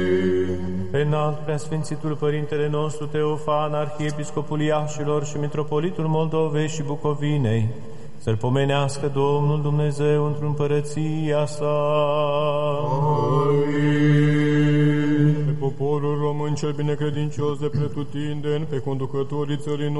Pe înalt preasfințitul Părintele nostru Teofan, Arhiepiscopul Iașilor și Mitropolitul Moldovei și Bucovinei, să-L pomenească Domnul Dumnezeu într-o împărăția sa. Amin. Pe poporul român cel binecredincios de pretutindeni, pe conducătorii țării